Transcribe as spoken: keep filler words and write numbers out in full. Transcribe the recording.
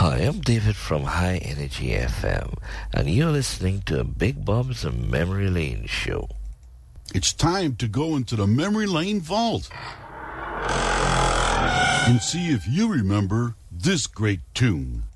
Hi, I'm David from High Energy F M, and you're listening to Big Bob's Memory Lane Show. It's time to go into the Memory Lane Vault and see if you remember this great tune.